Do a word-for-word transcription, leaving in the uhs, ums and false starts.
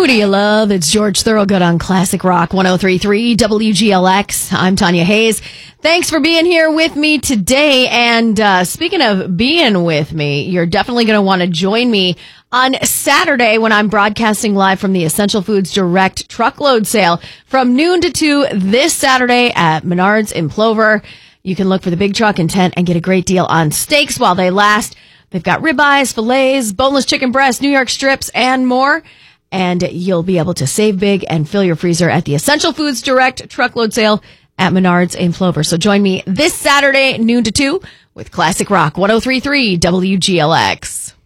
Who do you love? It's George Thorogood on Classic Rock one oh three point three W G L X. I'm Tanya Hayes. Thanks for being here with me today. And uh, speaking of being with me, you're definitely going to want to join me on Saturday when I'm broadcasting live from the Essential Foods Direct truckload sale from noon to two this Saturday at Menards in Plover. You can look for the big truck in tent and get a great deal on steaks while they last. They've got ribeyes, fillets, boneless chicken breasts, New York strips, and more. And you'll be able to save big and fill your freezer at the Essential Foods Direct truckload sale at Menards in Plover. So join me this Saturday, noon to two, with Classic Rock one oh three point three W G L X.